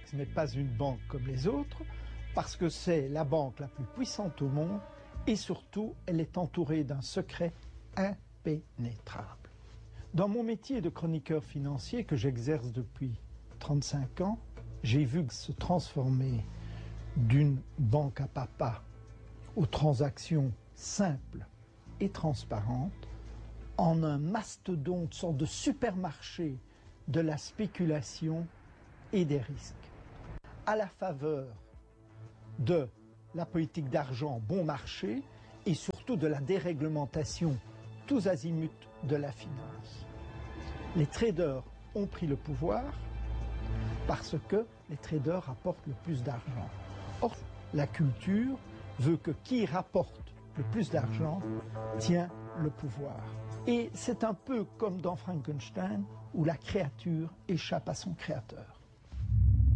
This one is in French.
FTX n'est pas une banque comme les autres, parce que c'est la banque la plus puissante au monde, et surtout, elle est entourée d'un secret impénétrable. Dans mon métier de chroniqueur financier que j'exerce depuis 35 ans, j'ai vu se transformer d'une banque à papa aux transactions simples et transparentes en un mastodonte, sorte de supermarché de la spéculation et des risques. À la faveur de la politique d'argent bon marché et surtout de la déréglementation tous azimuts de la finance. Les traders ont pris le pouvoir parce que les traders rapportent le plus d'argent. Or, la culture veut que qui rapporte le plus d'argent tient le pouvoir. Et c'est un peu comme dans Frankenstein où la créature échappe à son créateur.